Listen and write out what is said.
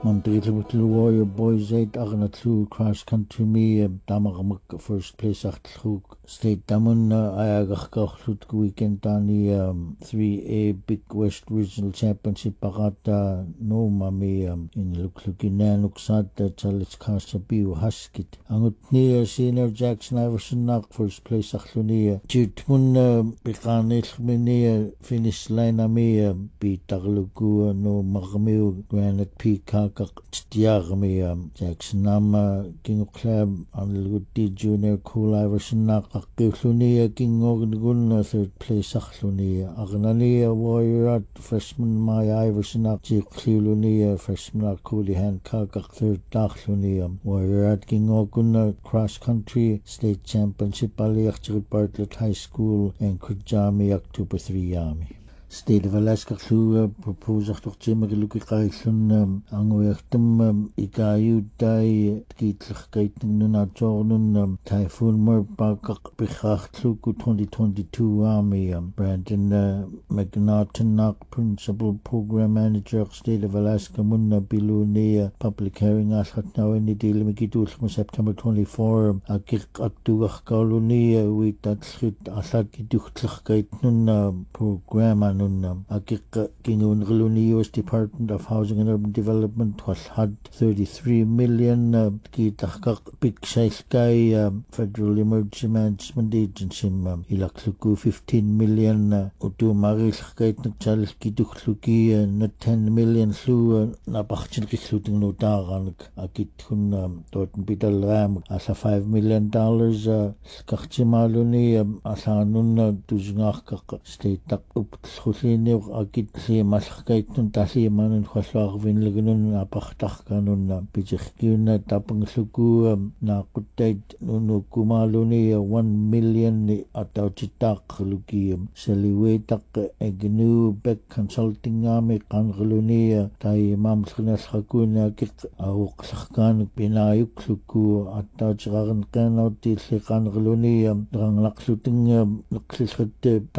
Mamtrilibutlu Warrior Boys 8 Agnatlug cross country me Damaramuk first place Achtlug State Damun Ayagachlut weekend Dani 3A Big West Regional Championship Parata no mami in Luklukinan Uksat Chalich Kasa Biu Haskit Angut near Senior Jackson Iverson Nak first place Achlunia Jutmun Bikanich Minia finish line Amia Bitaglugu no Magamiu Granite Peacock Tiagami Jackson Nama King Club Anluti Junior Cool Iverson Nak Aklunia King Ogun third place Achlunia Agnania Warrior freshman Maya Iverson Nak Jiklunia freshman Cooley Hancock third Achlunia Warrior King Ogun cross country state championship Aliachchik Bartlett High School and Kujami October 3 Army State of Alaska Clue propose doch Jimmy Luki Kailun Angoyachtum Igayu Dai Kitlichgating Nuna Jordan Typhoon Murbak Bichach Kluku 2022 Army Brandon McNaughton Nak Principal Program Manager State of Alaska Munna Bilunia Public Hearing Ashat now in the deal Mikidul September 24 Akik Atuach Kalunia with that slit Asat Kiduchlichgating Program Akik Kingun US Department of Housing and Urban Development was had 33 million Kitachak Big Shailkai Federal Emergency Management Agency Ilakluku 15 million Utu Marish Kait Chal Kiduchluki not 10 million Slu Nabachin Kisluting Notaran Akitun Dorton Bidal Ram as a $5 million Kachimaluni Asanun Tuzngak State up Hussein Akit Masakaitun Tasiman and Hosarvin Lagunun Apachtakanun Pichikuna Tapang Suku Nakutait Nunu Kumaluni 1 million Atauchitak Lukium Seliwetak Egnu Beck Consulting Army Kangalunia Tai Mamskunas Hakuna Kit Auksakan Pinayuk Luku Atauchran Kanauti Sekan Galunia Drang Laksuting Luxis